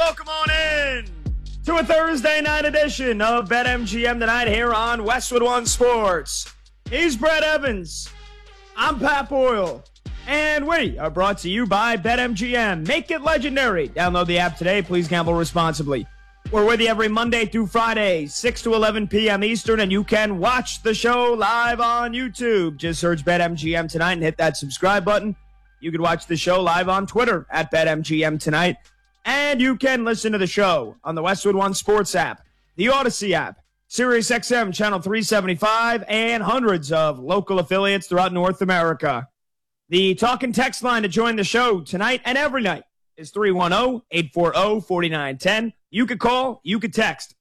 welcome on in to a Thursday night edition of BetMGM tonight here on Westwood One Sports. He's Brett Evans. I'm Pat Boyle. And we are brought to you by BetMGM. Make it legendary. Download the app today. Please gamble responsibly. We're with you every Monday through Friday, 6 to 11 p.m. Eastern, and you can watch the show live on YouTube. Just search BetMGM tonight and hit that subscribe button. You can watch the show live on Twitter at BetMGM tonight. And you can listen to the show on the Westwood One Sports app, the Odyssey app, SiriusXM Channel 375, and hundreds of local affiliates throughout North America. The talk and text line to join the show tonight and every night is 310-840-4910. You could call, you could text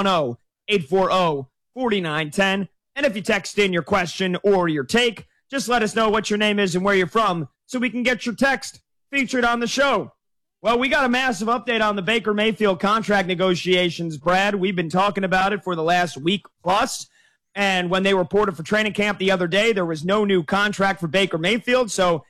310-840-4910. And if you text in your question or your take, just let us know what your name is and where you're from so we can get your text featured on the show. Well, we got a massive update on the Baker Mayfield contract negotiations, Brad. We've been talking about it for the last week plus. And when they reported for training camp the other day, there was no new contract for Baker Mayfield. So,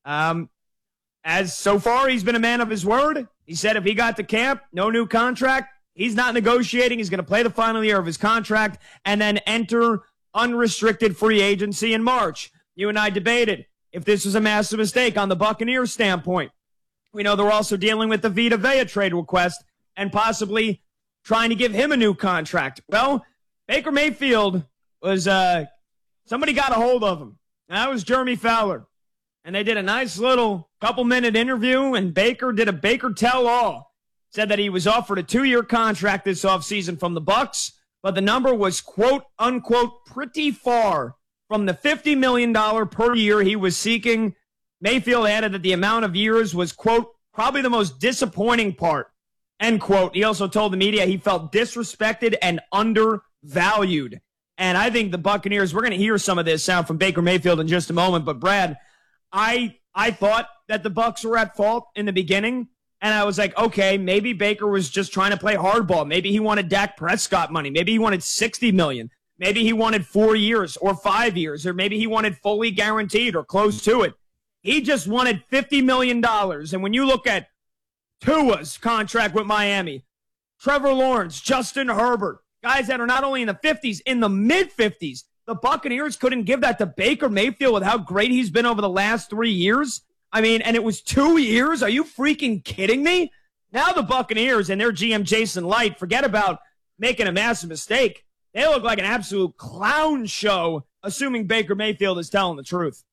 as so far, he's been a man of his word. He said if he got to camp, no new contract. He's not negotiating. He's going to play the final year of his contract and then enter unrestricted free agency in March. You and I debated if this was a massive mistake on the Buccaneers standpoint. We know they're also dealing with the Vita Vea trade request and possibly trying to give him a new contract. Well, Baker Mayfield was, somebody got a hold of him. And that was Jeremy Fowler. And they did a nice little couple-minute interview, and Baker did a Baker tell-all. Said that he was offered a 2-year contract this offseason from the Bucs, but the number was, quote-unquote, pretty far from the $50 million per year he was seeking. Mayfield added that the amount of years was, quote, probably the most disappointing part, end quote. He also told the media he felt disrespected and undervalued. And I think the Buccaneers, we're going to hear some of this sound from Baker Mayfield in just a moment. But, Brad, I thought that the Bucs were at fault in the beginning. And I was like, okay, maybe Baker was just trying to play hardball. Maybe he wanted Dak Prescott money. Maybe he wanted $60 million. Maybe he wanted 4 years or 5 years. Or maybe he wanted fully guaranteed or close to it. He just wanted $50 million. And when you look at Tua's contract with Miami, Trevor Lawrence, Justin Herbert, guys that are not only in the 50s, in the mid-50s, the Buccaneers couldn't give that to Baker Mayfield with how great he's been over the last 3 years. I mean, and it was 2 years? Are you freaking kidding me? Now the Buccaneers and their GM Jason Light, forget about making a massive mistake. They look like an absolute clown show, assuming Baker Mayfield is telling the truth.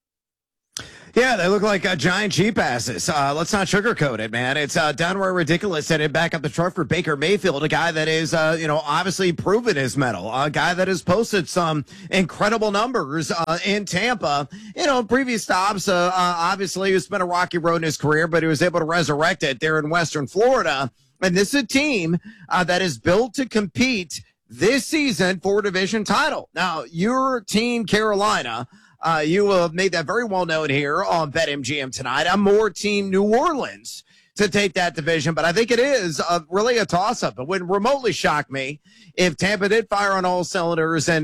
Yeah, they look like giant cheap asses. Let's not sugarcoat it, man. It's downright ridiculous that it back up the truck for Baker Mayfield, a guy that is, obviously proven his mettle, a guy that has posted some incredible numbers in Tampa. Previous stops, obviously, it's been a rocky road in his career, but he was able to resurrect it there in Western Florida. And this is a team that is built to compete this season for a division title. Now, your team, Carolina, you have made that very well known here on BetMGM tonight. I'm more team New Orleans to take that division, but I think it is really a toss-up. It wouldn't remotely shock me if Tampa did fire on all cylinders and,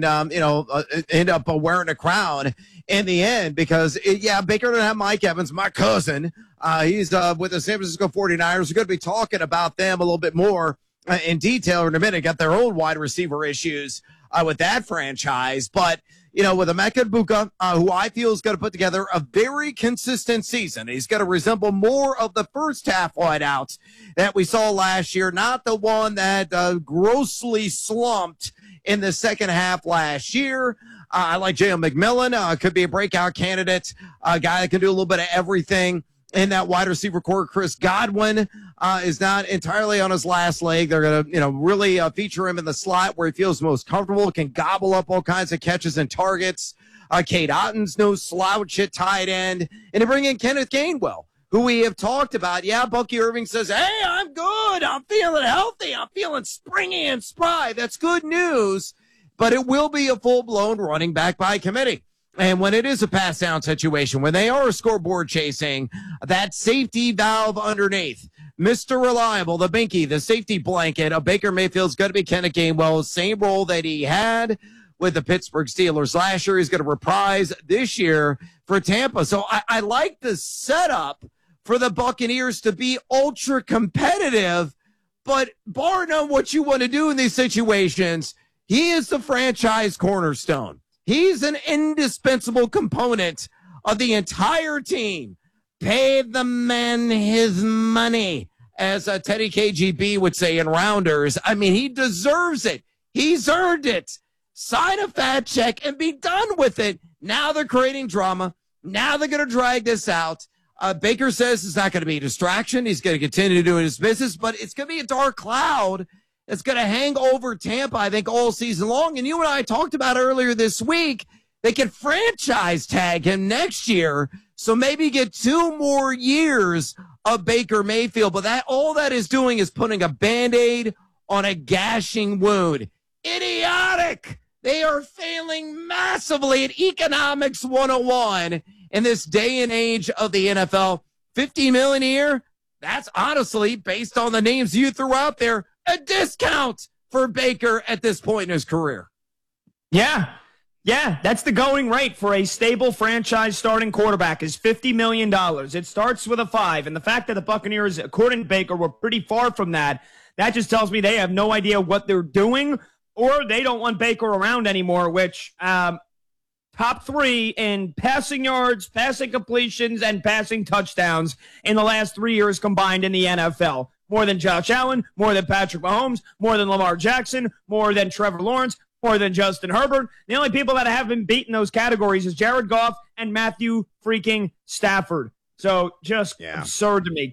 end up wearing a crown in the end because, Baker didn't have Mike Evans, my cousin. He's with the San Francisco 49ers. We're going to be talking about them a little bit more in detail in a minute. Got their own wide receiver issues with that franchise, but with Emeka Egbuka, who I feel is going to put together a very consistent season. He's going to resemble more of the first half wideouts that we saw last year, not the one that grossly slumped in the second half last year. I like Jalen McMillan, could be a breakout candidate, a guy that can do a little bit of everything in that wide receiver core. Chris Godwin is not entirely on his last leg. They're going to, really feature him in the slot where he feels most comfortable, can gobble up all kinds of catches and targets. Cade Otton's no slouch at tight end. And to bring in Kenneth Gainwell, who we have talked about. Yeah, Bucky Irving says, hey, I'm good. I'm feeling healthy. I'm feeling springy and spry. That's good news. But it will be a full-blown running back by committee. And when it is a pass down situation, when they are scoreboard chasing, that safety valve underneath, Mr. Reliable, the binky, the safety blanket of Baker Mayfield's going to be Kenneth Gainwell, same role that he had with the Pittsburgh Steelers last year. He's going to reprise this year for Tampa. So I like the setup for the Buccaneers to be ultra competitive. But bar none what you want to do in these situations, he is the franchise cornerstone. He's an indispensable component of the entire team. Pay the man his money, as Teddy KGB would say in Rounders. I mean, he deserves it. He's earned it. Sign a fat check and be done with it. Now they're creating drama. Now they're going to drag this out. Baker says it's not going to be a distraction. He's going to continue to do his business, but it's going to be a dark cloud that's going to hang over Tampa, I think, all season long. And you and I talked about earlier this week, they can franchise tag him next year, so maybe get 2 more years of Baker Mayfield. But all that is doing is putting a Band-Aid on a gashing wound. Idiotic! They are failing massively at Economics 101 in this day and age of the NFL. $50 million a year, that's honestly, based on the names you threw out there, a discount for Baker at this point in his career. Yeah, that's the going rate for a stable franchise starting quarterback is $50 million. It starts with a 5, and the fact that the Buccaneers, according to Baker, were pretty far from that just tells me they have no idea what they're doing, or they don't want Baker around anymore, which top 3 in passing yards, passing completions, and passing touchdowns in the last 3 years combined in the NFL. More than Josh Allen, more than Patrick Mahomes, more than Lamar Jackson, more than Trevor Lawrence, more than Justin Herbert. The only people that haven't beaten those categories is Jared Goff and Matthew freaking Stafford. So just absurd to me.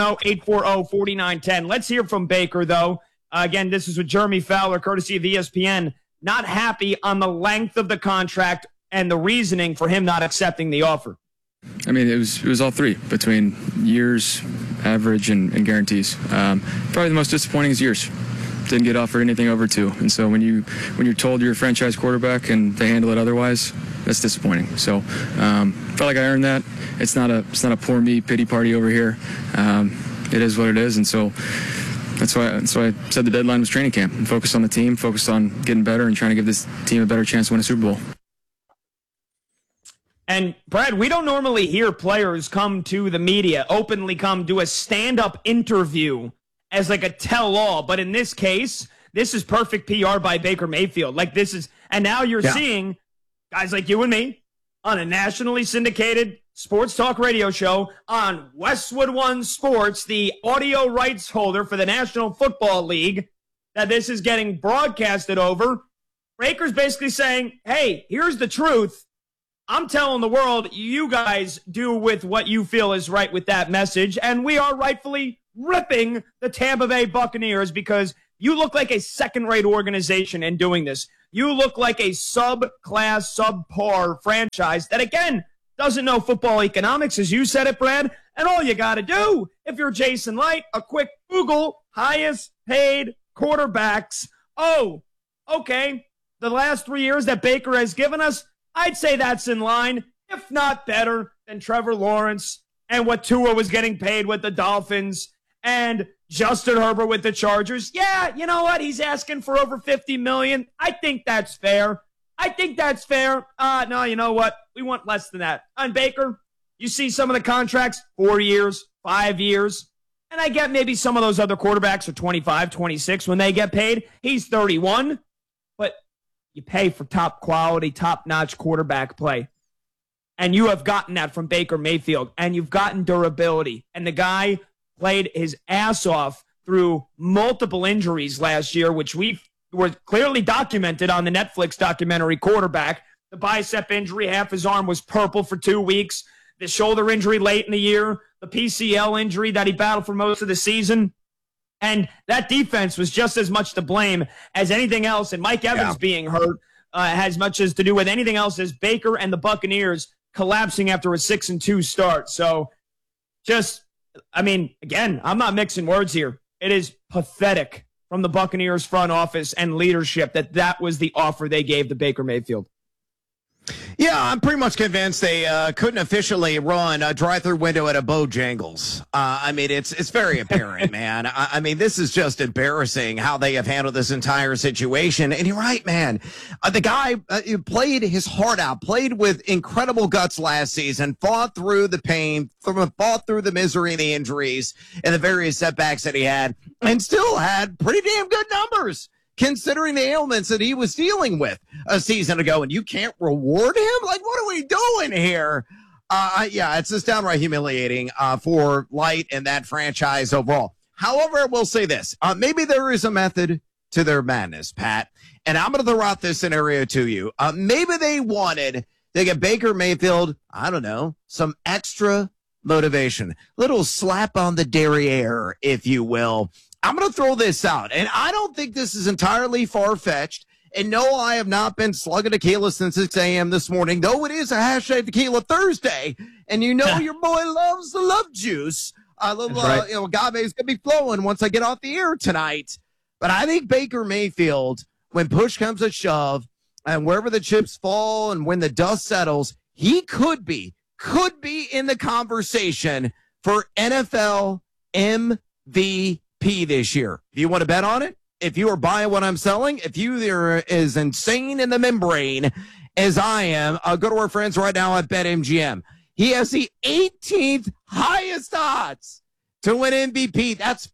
310-840-4910. Let's hear from Baker, though. Again, this is with Jeremy Fowler, courtesy of ESPN. Not happy on the length of the contract and the reasoning for him not accepting the offer. I mean, it was all 3 between years, average, and guarantees. Probably the most disappointing is years. Didn't get offered anything over 2. And so when you're told you're a franchise quarterback and they handle it otherwise, that's disappointing. So felt like I earned that. It's not a poor me pity party over here. It is what it is, and so that's why I said the deadline was training camp. And focus on the team, focus on getting better, and trying to give this team a better chance to win a Super Bowl. And, Brad, we don't normally hear players come to the media, openly come do a stand-up interview as like a tell-all. But in this case, this is perfect PR by Baker Mayfield. And now you're seeing guys like you and me on a nationally syndicated sports talk radio show on Westwood One Sports, the audio rights holder for the National Football League, that this is getting broadcasted over. Baker's basically saying, hey, here's the truth. I'm telling the world, you guys do with what you feel is right with that message, and we are rightfully ripping the Tampa Bay Buccaneers because you look like a second-rate organization in doing this. You look like a subclass, subpar franchise that, again, doesn't know football economics, as you said it, Brad, and all you got to do, if you're Jason Light, a quick Google highest-paid quarterbacks. Oh, okay, the last 3 years that Baker has given us, I'd say that's in line, if not better, than Trevor Lawrence and what Tua was getting paid with the Dolphins and Justin Herbert with the Chargers. Yeah, you know what? He's asking for over $50 million. I think that's fair. No, you know what? We want less than that. On Baker, you see some of the contracts, 4 years, 5 years. And I get maybe some of those other quarterbacks are 25, 26 when they get paid. He's 31. But you pay for top quality, top-notch quarterback play. And you have gotten that from Baker Mayfield. And you've gotten durability. And the guy played his ass off through multiple injuries last year, which we were clearly documented on the Netflix documentary Quarterback. The bicep injury, half his arm was purple for 2 weeks. The shoulder injury late in the year. The PCL injury that he battled for most of the season. And that defense was just as much to blame as anything else. And Mike Evans being hurt has much as to do with anything else as Baker and the Buccaneers collapsing after a 6-2 start. So again, I'm not mixing words here. It is pathetic from the Buccaneers front office and leadership that was the offer they gave to Baker Mayfield. Yeah, I'm pretty much convinced they couldn't officially run a drive-through window at a Bojangles. I mean, it's very apparent, man. I mean, this is just embarrassing how they have handled this entire situation. And you're right, man. The guy played his heart out, played with incredible guts last season, fought through the pain, fought through the misery and the injuries and the various setbacks that he had, and still had pretty damn good numbers, considering the ailments that he was dealing with a season ago, and you can't reward him? Like, what are we doing here? Yeah, it's just downright humiliating for Light and that franchise overall. However, I will say this. Maybe there is a method to their madness, Pat, and I'm going to throw out this scenario to you. Maybe they wanted to get Baker Mayfield, I don't know, some extra motivation, little slap on the derriere, if you will. I'm going to throw this out, and I don't think this is entirely far-fetched. And no, I have not been slugging tequila since 6 a.m. this morning, though it is a hashtag Tequila Thursday. And you know your boy loves the love juice. A little, right. agave is going to be flowing once I get off the air tonight. But I think Baker Mayfield, when push comes to shove, and wherever the chips fall and when the dust settles, he could be in the conversation for NFL MVP this year. Do you want to bet on it? If you are buying what I'm selling, if you are as insane in the membrane as I am, go to our friends right now at BetMGM. He has the 18th highest odds to win MVP. That's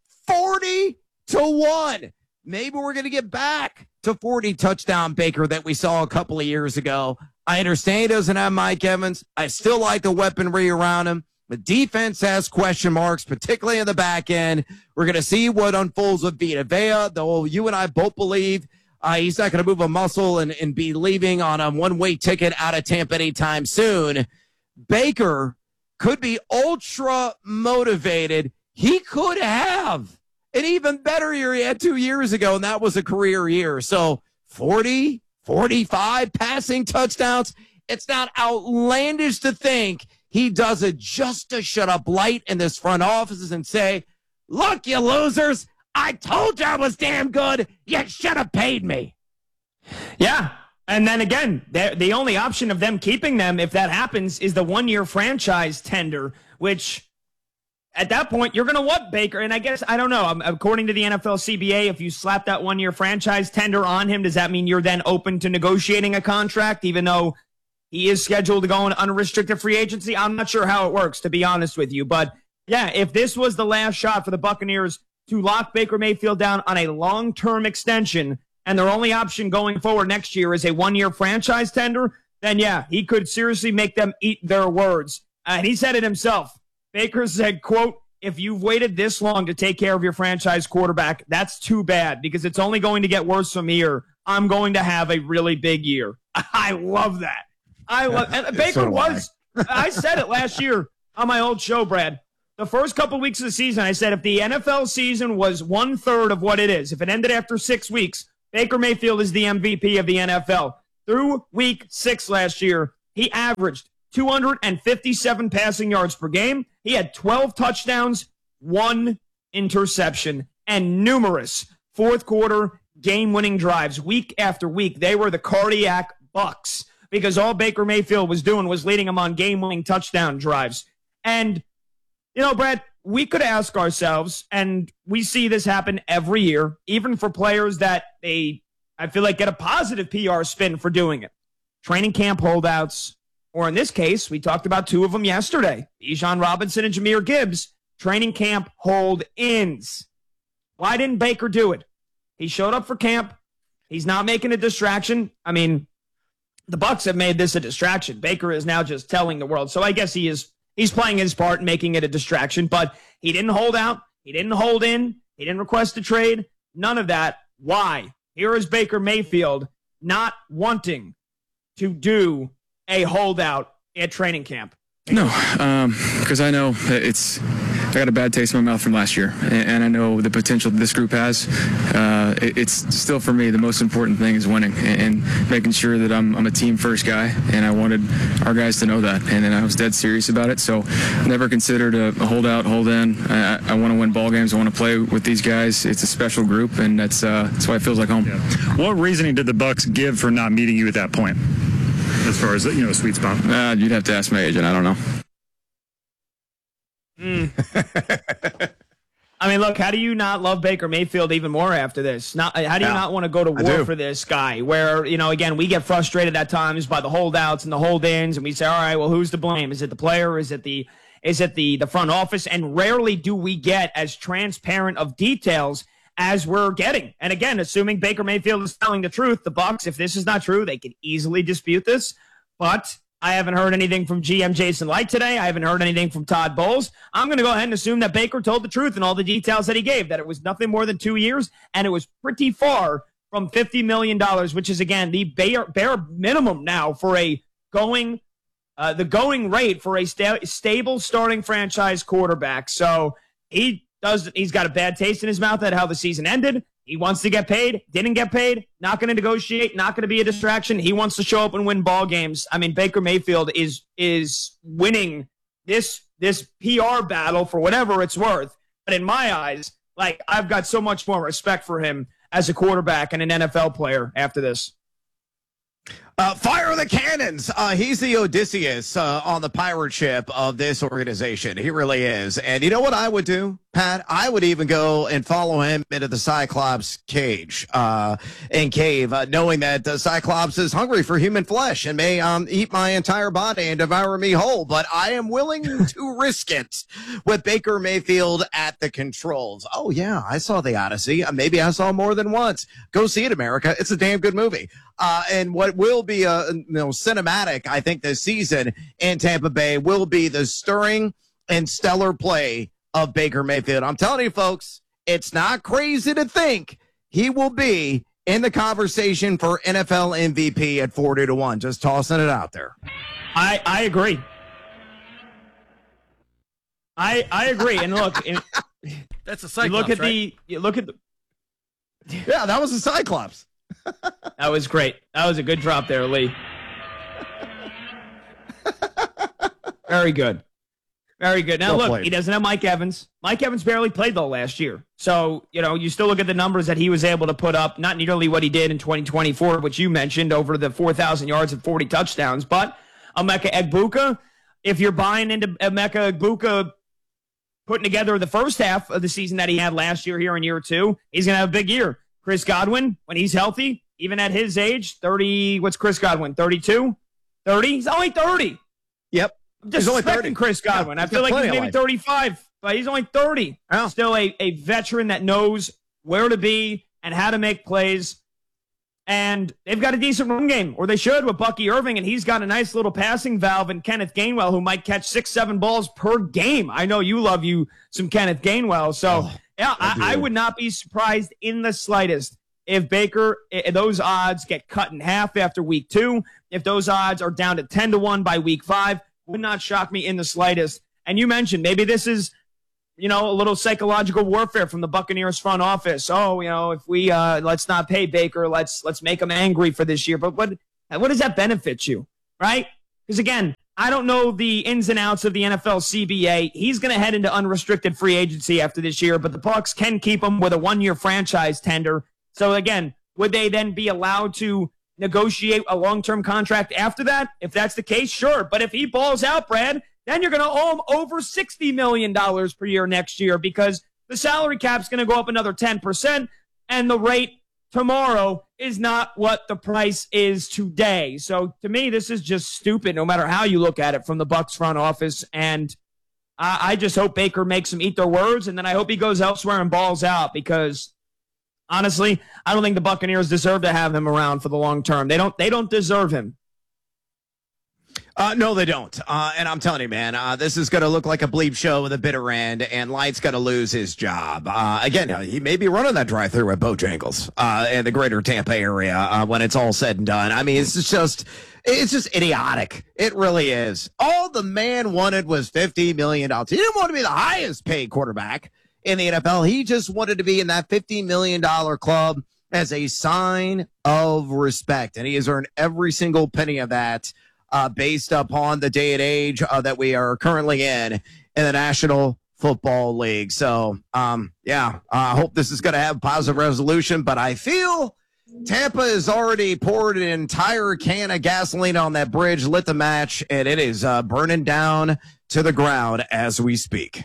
40-1. Maybe we're going to get back to 40 touchdown Baker that we saw a couple of years ago. I understand he doesn't have Mike Evans. I still like the weaponry around him. The defense has question marks, particularly in the back end. We're going to see what unfolds with Vita Vea, though you and I both believe he's not going to move a muscle and be leaving on a one-way ticket out of Tampa anytime soon. Baker could be ultra motivated. He could have an even better year he had 2 years ago, and that was a career year. So 40, 45 passing touchdowns. It's not outlandish to think he does it just to shut up Light in this front offices and say, look, you losers, I told you I was damn good. You should have paid me. Yeah. And then again, the only option of them keeping them, if that happens, is the one-year franchise tender, which at that point, you're going to want Baker. And I guess, I don't know, according to the NFL CBA, if you slap that one-year franchise tender on him, does that mean you're then open to negotiating a contract, even though he is scheduled to go into unrestricted free agency? I'm not sure how it works, to be honest with you. But, yeah, if this was the last shot for the Buccaneers to lock Baker Mayfield down on a long-term extension, and their only option going forward next year is a one-year franchise tender, then, yeah, he could seriously make them eat their words. And he said it himself. Baker said, quote, if you've waited this long to take care of your franchise quarterback, that's too bad because it's only going to get worse from here. I'm going to have a really big year. I love that. And Baker was, I said it last year on my old show, Brad. The first couple weeks of the season, I said if the NFL season was 1/3 of what it is, if it ended after 6 weeks, Baker Mayfield is the MVP of the NFL. Through week 6 last year, he averaged 257 passing yards per game. He had 12 touchdowns, 1 interception, and numerous fourth-quarter game-winning drives week after week. They were the cardiac bucks because all Baker Mayfield was doing was leading them on game-winning touchdown drives. And, you know, Brad, we could ask ourselves, and we see this happen every year, even for players that I feel like, get a positive PR spin for doing it. Training camp holdouts, or in this case, we talked about 2 of them yesterday, Bijan Robinson and Jahmyr Gibbs, training camp hold-ins. Why didn't Baker do it? He showed up for camp. He's not making a distraction. I mean, the Bucs have made this a distraction. Baker is now just telling the world. So I guess he's playing his part and making it a distraction. But he didn't hold out. He didn't hold in. He didn't request a trade. None of that. Why? Here is Baker Mayfield not wanting to do a holdout at training camp. No, because I know I got a bad taste in my mouth from last year, and I know the potential this group has. It's still, for me, the most important thing is winning and making sure that I'm a team-first guy, and I wanted our guys to know that, and I was dead serious about it. So never considered a holdout, hold-in. I want to win ball games. I want to play with these guys. It's a special group, and that's why it feels like home. Yeah. What reasoning did the Bucs give for not meeting you at that point? as far as, a sweet spot? You'd have to ask my agent. I don't know. I mean, look, how do you not love Baker Mayfield even more after this? How do you not want to go to war for this guy? Where, again, we get frustrated at times by the holdouts and the hold-ins, and we say, all right, well, who's to blame? Is it the player? Is it the front office? And rarely do we get as transparent of details as we're getting. And again, assuming Baker Mayfield is telling the truth, the Bucs, if this is not true, they could easily dispute this. But I haven't heard anything from GM Jason Light today. I haven't heard anything from Todd Bowles. I'm going to go ahead and assume that Baker told the truth in all the details that he gave, that it was nothing more than 2 years, and it was pretty far from $50 million, which is, again, the bare minimum now for the going rate for a stable starting franchise quarterback. So he's got a bad taste in his mouth at how the season ended. He wants to get paid, didn't get paid, not going to negotiate, not going to be a distraction. He wants to show up and win ball games. I mean, Baker Mayfield is winning this PR battle for whatever it's worth. But in my eyes, I've got so much more respect for him as a quarterback and an NFL player after this. Fire the cannons. He's the Odysseus on the pirate ship of this organization. He really is. And you know what I would do, Pat? I would even go and follow him into the Cyclops cage and cave, knowing that the Cyclops is hungry for human flesh and may eat my entire body and devour me whole. But I am willing to risk it with Baker Mayfield at the controls. Oh, yeah, I saw The Odyssey. Maybe I saw more than once. Go see it, America. It's a damn good movie. And what will be cinematic, I think, this season in Tampa Bay will be the stirring and stellar play of Baker Mayfield. I'm telling you, folks, it's not crazy to think he will be in the conversation for NFL MVP at 40-1. Just tossing it out there. I agree. I agree. And look, that's a Cyclops, Yeah, that was a Cyclops. That was great. That was a good drop there, Lee. Very good. Very good. Now, look, he doesn't have Mike Evans. Mike Evans barely played, though, last year. So, you still look at the numbers that he was able to put up, not nearly what he did in 2024, which you mentioned, over the 4,000 yards and 40 touchdowns. But Emeka Egbuka, if you're buying into Emeka Egbuka putting together the first half of the season that he had last year here in year two, he's going to have a big year. Chris Godwin, when he's healthy, even at his age, 30, what's Chris Godwin, 32? 30? He's only 30. Yep. Just only 30. Chris Godwin. I feel like he's maybe 35, but he's only 30. Yeah. Still a veteran that knows where to be and how to make plays. And they've got a decent run game, or they should, with Bucky Irving, and he's got a nice little passing valve in Kenneth Gainwell, who might catch 6-7 balls per game. I know you love you some Kenneth Gainwell. So, I would not be surprised in the slightest if those odds get cut in half after week 2, if those odds are down to 10-1 by week 5, would not shock me in the slightest. And you mentioned maybe this is, a little psychological warfare from the Buccaneers front office. Oh, if we let's not pay Baker, let's make him angry for this year. But what does that benefit you, right? Because again, I don't know the ins and outs of the NFL CBA. He's going to head into unrestricted free agency after this year, but the Bucs can keep him with a 1-year franchise tender. So again, would they then be allowed to negotiate a long-term contract after that? If that's the case, sure. But if he balls out, Brad, then you're going to owe him over $60 million per year next year, because the salary cap's going to go up another 10%, and the rate tomorrow is not what the price is today. So to me, this is just stupid, no matter how you look at it from the Bucs front office. And I just hope Baker makes them eat their words, and then I hope he goes elsewhere and balls out, because honestly, I don't think the Buccaneers deserve to have him around for the long term. They don't deserve him. No, they don't. And I'm telling you, man, this is going to look like a bleep show with a bitter end, and Light's going to lose his job. Again, he may be running that drive-thru at Bojangles in the greater Tampa area when it's all said and done. I mean, it's just idiotic. It really is. All the man wanted was $50 million. He didn't want to be the highest paid quarterback in the NFL. He just wanted to be in that $50 million club as a sign of respect, and he has earned every single penny of that. Based upon the day and age that we are currently in the National Football League. So, I hope this is going to have positive resolution, but I feel Tampa has already poured an entire can of gasoline on that bridge, lit the match, and it is burning down to the ground as we speak.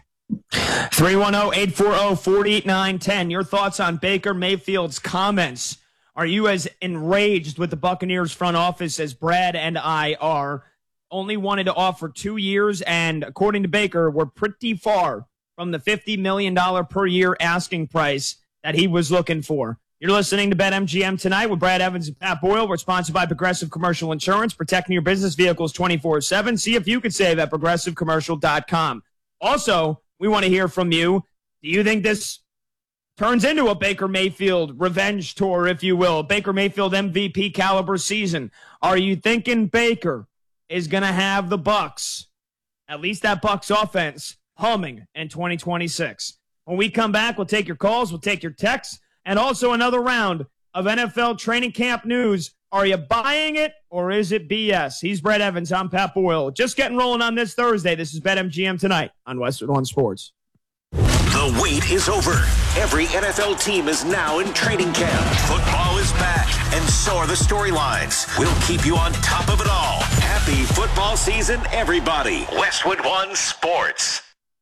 310-840-4910. Your thoughts on Baker Mayfield's comments. Are you as enraged with the Buccaneers front office as Brad and I are? Only wanted to offer 2 years, and according to Baker, we're pretty far from the $50 million per year asking price that he was looking for. You're listening to BetMGM tonight with Brad Evans and Pat Boyle. We're sponsored by Progressive Commercial Insurance, protecting your business vehicles 24/7. See if you could save at progressivecommercial.com. Also, we want to hear from you. Do you think this turns into a Baker Mayfield revenge tour, if you will, Baker Mayfield MVP caliber season? Are you thinking Baker is going to have the Bucs, at least that Bucs offense, humming in 2026? When we come back, we'll take your calls, we'll take your texts, and also another round of NFL training camp news. Are you buying it or is it BS? He's Brad Evans. I'm Pat Boyle. Just getting rolling on this Thursday. This is BetMGM tonight on Westwood One Sports. The wait is over. Every NFL team is now in training camp. Football is back, and so are the storylines. We'll keep you on top of it all. Happy football season, everybody. Westwood One Sports.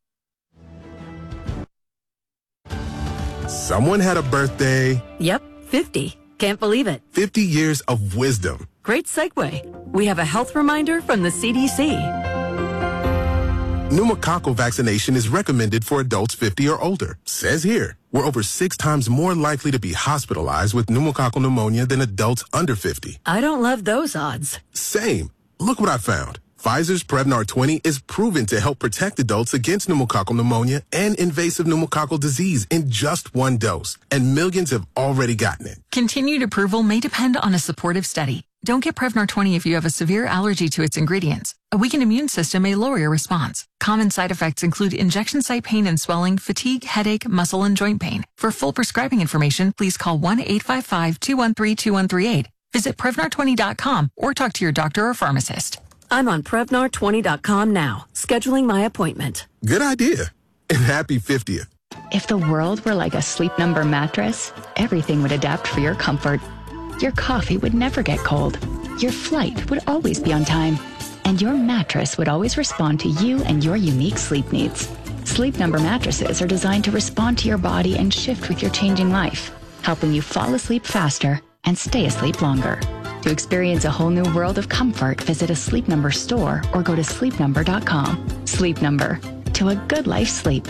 Someone had a birthday. Yep, 50. Can't believe it. 50 years of wisdom. Great segue. We have a health reminder from the CDC. Pneumococcal vaccination is recommended for adults 50 or older. Says here, we're over 6 times more likely to be hospitalized with pneumococcal pneumonia than adults under 50. I don't love those odds. Same. Look what I found. Pfizer's Prevnar 20 is proven to help protect adults against pneumococcal pneumonia and invasive pneumococcal disease in just 1 dose, and millions have already gotten it. Continued approval may depend on a supportive study. Don't get Prevnar 20 if you have a severe allergy to its ingredients. A weakened immune system may lower your response. Common side effects include injection site pain and swelling, fatigue, headache, muscle, and joint pain. For full prescribing information, please call 1-855-213-2138. Visit Prevnar20.com or talk to your doctor or pharmacist. I'm on Prevnar20.com now, scheduling my appointment. Good idea. And happy 50th. If the world were like a Sleep Number mattress, everything would adapt for your comfort. Your coffee would never get cold. Your flight would always be on time. And your mattress would always respond to you and your unique sleep needs. Sleep Number mattresses are designed to respond to your body and shift with your changing life, helping you fall asleep faster and stay asleep longer. To experience a whole new world of comfort, visit a Sleep Number store or go to sleepnumber.com. Sleep Number. To a good life sleep.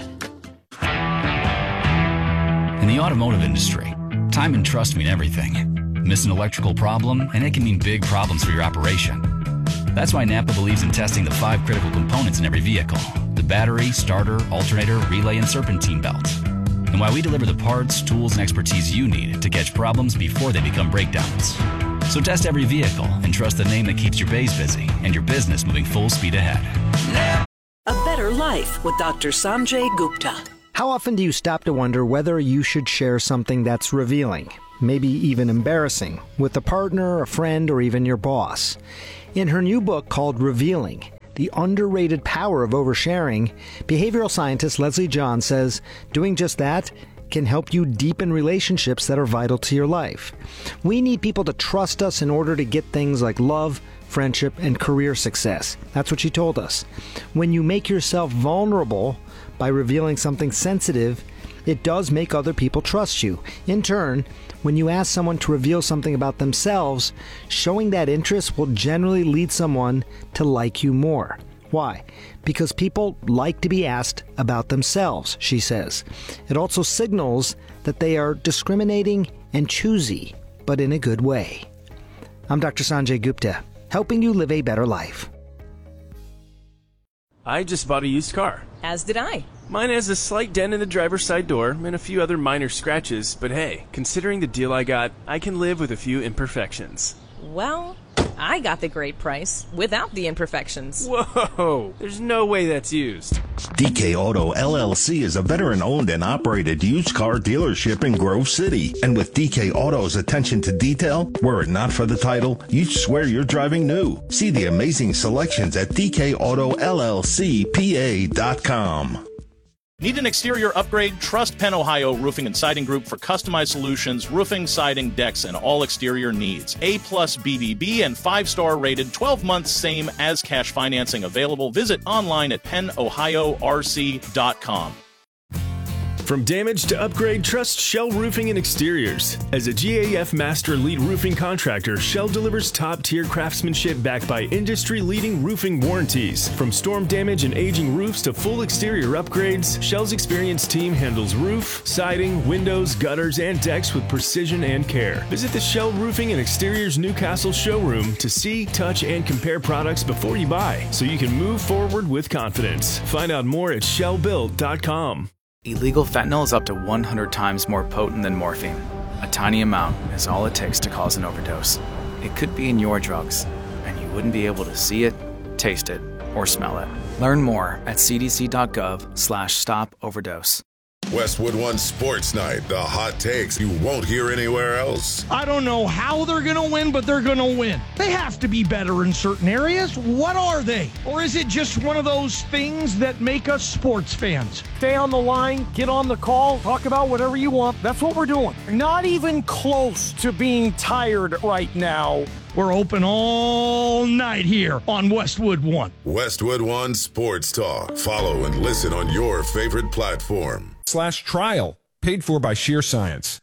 In the automotive industry, time and trust mean everything. Miss an electrical problem, and it can mean big problems for your operation. That's why Napa believes in testing the 5 critical components in every vehicle: the battery, starter, alternator, relay, and serpentine belt. And why we deliver the parts, tools, and expertise you need to catch problems before they become breakdowns. So test every vehicle and trust the name that keeps your bays busy and your business moving full speed ahead. A Better Life with Dr. Sanjay Gupta. How often do you stop to wonder whether you should share something that's revealing, maybe even embarrassing, with a partner, a friend, or even your boss? In her new book called Revealing, The Underrated Power of Oversharing, behavioral scientist Leslie John says doing just that can help you deepen relationships that are vital to your life. We need people to trust us in order to get things like love, friendship, and career success. That's what she told us. When you make yourself vulnerable by revealing something sensitive, it does make other people trust you. In turn, when you ask someone to reveal something about themselves, showing that interest will generally lead someone to like you more. Why? Because people like to be asked about themselves, she says. It also signals that they are discriminating and choosy, but in a good way. I'm Dr. Sanjay Gupta, helping you live a better life. I just bought a used car. As did I. Mine has a slight dent in the driver's side door and a few other minor scratches, but hey, considering the deal I got, I can live with a few imperfections. Well, I got the great price without the imperfections. Whoa, there's no way that's used. DK Auto LLC is a veteran-owned and operated used car dealership in Grove City. And with DK Auto's attention to detail, were it not for the title, you'd swear you're driving new. See the amazing selections at DKAutoLLCPA.com. Need an exterior upgrade? Trust Penn Ohio Roofing and Siding Group for customized solutions, roofing, siding, decks, and all exterior needs. A+ BBB and 5-star rated, 12 months same as cash financing available. Visit online at pennohiorc.com. From damage to upgrade, trust Shell Roofing and Exteriors. As a GAF Master Lead Roofing Contractor, Shell delivers top-tier craftsmanship backed by industry-leading roofing warranties. From storm damage and aging roofs to full exterior upgrades, Shell's experienced team handles roof, siding, windows, gutters, and decks with precision and care. Visit the Shell Roofing and Exteriors Newcastle showroom to see, touch, and compare products before you buy, so you can move forward with confidence. Find out more at shellbuilt.com. Illegal fentanyl is up to 100 times more potent than morphine. A tiny amount is all it takes to cause an overdose. It could be in your drugs, and you wouldn't be able to see it, taste it, or smell it. Learn more at cdc.gov/stop-overdose. Westwood One Sports Night, the hot takes you won't hear anywhere else. I don't know how they're going to win, but they're going to win. They have to be better in certain areas. What are they? Or is it just one of those things that make us sports fans? Stay on the line, get on the call, talk about whatever you want. That's what we're doing. Not even close to being tired right now. We're open all night here on Westwood One. Westwood One Sports Talk. Follow and listen on your favorite platform. /trial, paid for by Sheer Science.